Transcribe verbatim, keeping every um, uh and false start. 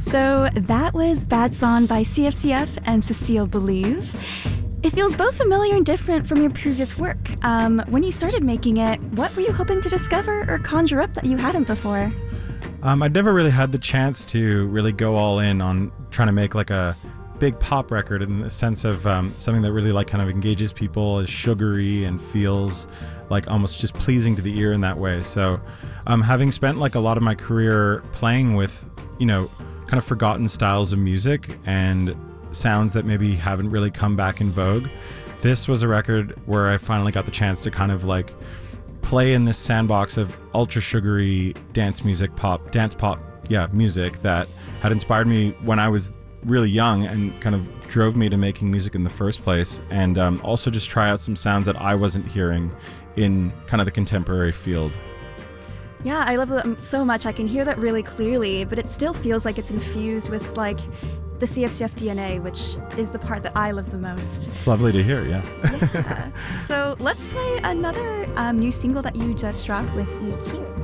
So that was Bad Song by C F C F and Cecile Believe. It feels both familiar and different from your previous work. Um, when you started making it, what were you hoping to discover or conjure up that you hadn't before? Um, I'd never really had the chance to really go all in on trying to make like a big pop record in the sense of um, something that really like kind of engages people, is sugary and feels like almost just pleasing to the ear in that way. So um, having spent like a lot of my career playing with, you know, kind of forgotten styles of music and sounds that maybe haven't really come back in vogue, this was a record where I finally got the chance to kind of like play in this sandbox of ultra sugary dance music, pop, dance pop, yeah, music that had inspired me when I was really young and kind of drove me to making music in the first place, and um, also just try out some sounds that I wasn't hearing in kind of the contemporary field. Yeah, I love that so much. I can hear that really clearly, but it still feels like it's infused with like the C F C F D N A, which is the part that I love the most. It's lovely to hear, yeah. Yeah. So let's play another um, new single that you just dropped with E Q.